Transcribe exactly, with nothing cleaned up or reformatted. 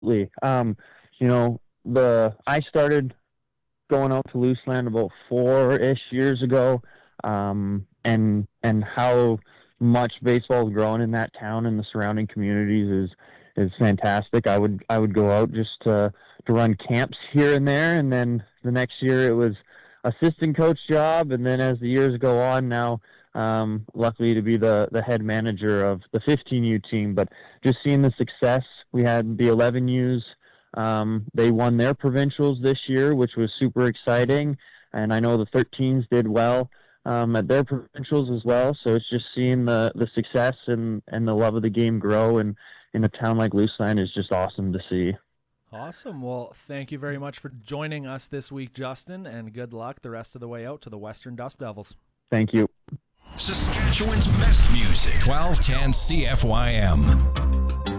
absolutely. Um, you know, the I started going out to Looseland about four-ish years ago, um, and and how much baseball has grown in that town and the surrounding communities is is fantastic. I would I would go out just to to run camps here and there, and then the next year it was assistant coach job, and then as the years go on, now um, luckily to be the the head manager of the fifteen U team. But just seeing the success, we had the eleven U's. Um, they won their provincials this year, which was super exciting, and I know the thirteens did well um, at their provincials as well. So it's just seeing the, the success and, and the love of the game grow, and in a town like Lucerne is just awesome to see. Awesome. Well, thank you very much for joining us this week, Justin, and good luck the rest of the way out to the Western Dust Devils. Thank you. Saskatchewan's best music. twelve ten C F Y M.